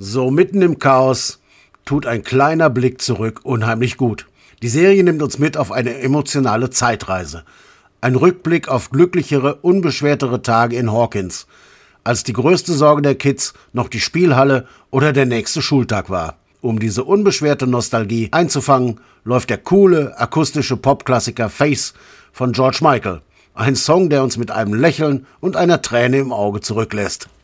So mitten im Chaos tut ein kleiner Blick zurück unheimlich gut. Die Serie nimmt uns mit auf eine emotionale Zeitreise. Ein Rückblick auf glücklichere, unbeschwertere Tage in Hawkins, als die größte Sorge der Kids noch die Spielhalle oder der nächste Schultag war. Um diese unbeschwerte Nostalgie einzufangen, läuft der coole, akustische Popklassiker Face von George Michael. Ein Song, der uns mit einem Lächeln und einer Träne im Auge zurücklässt.